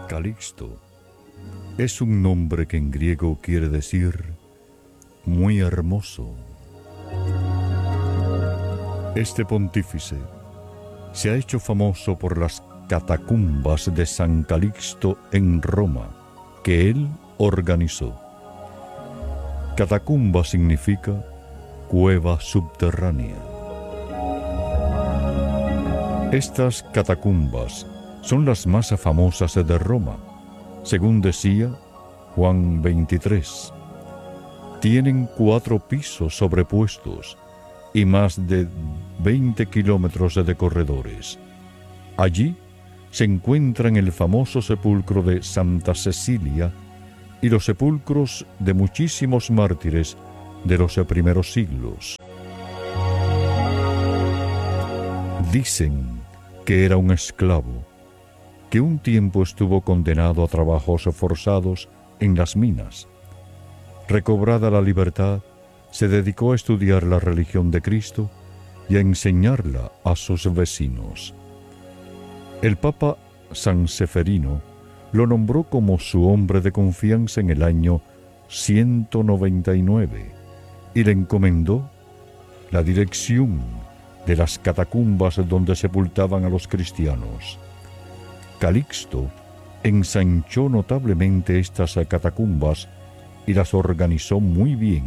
Calixto es un nombre que en griego quiere decir muy hermoso. Este pontífice se ha hecho famoso por las catacumbas de San Calixto en Roma, que él organizó. Catacumba significa cueva subterránea. Estas catacumbas son las más famosas de Roma, según decía Juan 23. Tienen 4 pisos sobrepuestos y más de 20 kilómetros de corredores. Allí se encuentran el famoso sepulcro de Santa Cecilia y los sepulcros de muchísimos mártires de los primeros siglos. Dicen que era un esclavo, que un tiempo estuvo condenado a trabajos forzados en las minas. Recobrada la libertad, se dedicó a estudiar la religión de Cristo y a enseñarla a sus vecinos. El Papa San Seferino lo nombró como su hombre de confianza en el año 199 y le encomendó la dirección de las catacumbas donde sepultaban a los cristianos. Calixto ensanchó notablemente estas catacumbas y las organizó muy bien.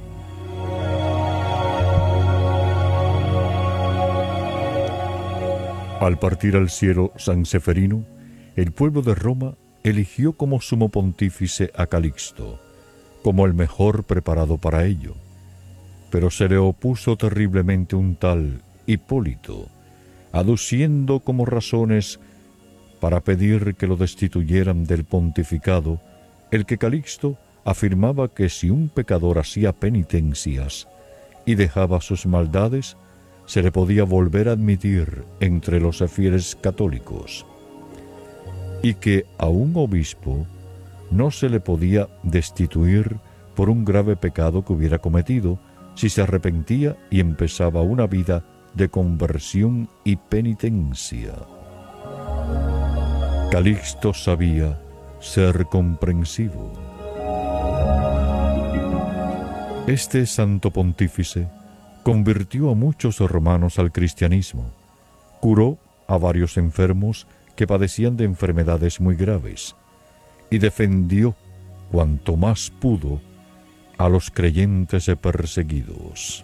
Al partir al cielo San Seferino, el pueblo de Roma eligió como sumo pontífice a Calixto, como el mejor preparado para ello. Pero se le opuso terriblemente un tal Hipólito, aduciendo como razones para pedir que lo destituyeran del pontificado, el que Calixto afirmaba que si un pecador hacía penitencias y dejaba sus maldades, se le podía volver a admitir entre los fieles católicos, y que a un obispo no se le podía destituir por un grave pecado que hubiera cometido si se arrepentía y empezaba una vida de conversión y penitencia. Calixto sabía ser comprensivo. Este santo pontífice convirtió a muchos romanos al cristianismo, curó a varios enfermos que padecían de enfermedades muy graves y defendió cuanto más pudo a los creyentes perseguidos.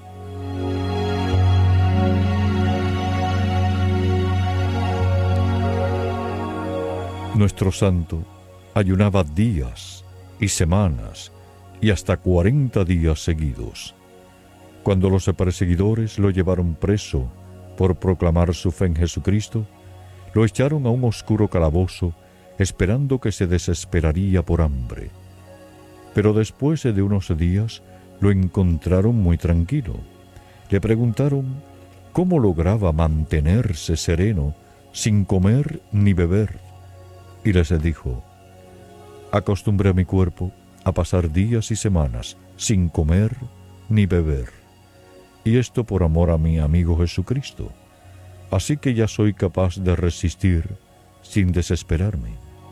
Nuestro santo ayunaba días y semanas y hasta 40 días seguidos. Cuando los perseguidores lo llevaron preso por proclamar su fe en Jesucristo, lo echaron a un oscuro calabozo esperando que se desesperaría por hambre. Pero después de unos días lo encontraron muy tranquilo. Le preguntaron cómo lograba mantenerse sereno sin comer ni beber. Y les dijo: acostumbré a mi cuerpo a pasar días y semanas sin comer ni beber, y esto por amor a mi amigo Jesucristo, así que ya soy capaz de resistir sin desesperarme.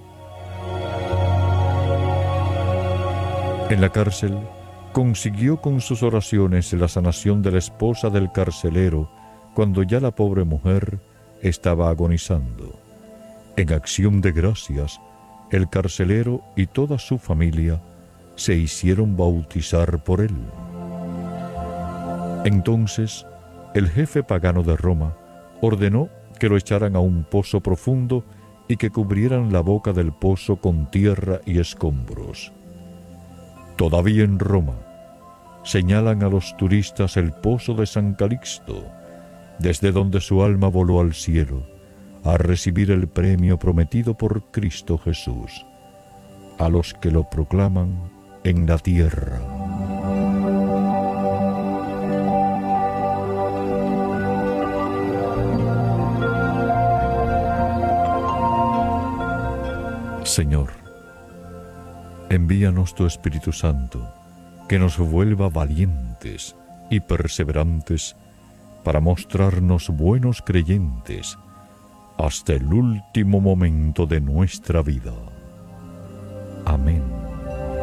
En la cárcel consiguió con sus oraciones la sanación de la esposa del carcelero cuando ya la pobre mujer estaba agonizando. En acción de gracias, el carcelero y toda su familia se hicieron bautizar por él. Entonces, el jefe pagano de Roma ordenó que lo echaran a un pozo profundo y que cubrieran la boca del pozo con tierra y escombros. Todavía en Roma señalan a los turistas el pozo de San Calixto, desde donde su alma voló al cielo a recibir el premio prometido por Cristo Jesús a los que lo proclaman en la tierra. Señor, envíanos tu Espíritu Santo, que nos vuelva valientes y perseverantes para mostrarnos buenos creyentes hasta el último momento de nuestra vida. Amén.